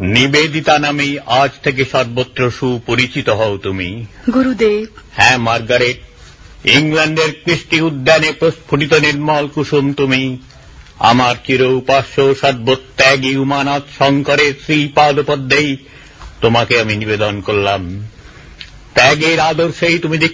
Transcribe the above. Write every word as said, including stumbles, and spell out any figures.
নিবেদিতা নামে আজ থেকে সর্বত্র সুপরিচিত হও তুমি। গুরুদেব। হ্যাঁ মার্গারেট, ইংল্যান্ডের কৃষ্টি উদ্যানে প্রস্ফুটিত নির্মল কুসুম তুমি। আমার চির উপাস্য সর্বত্যাগী উমানাথ শঙ্করের শ্রীপাদপদ্মেই তোমাকে আমি নিবেদন করলাম। ত্যাগের আদর্শেই তুমি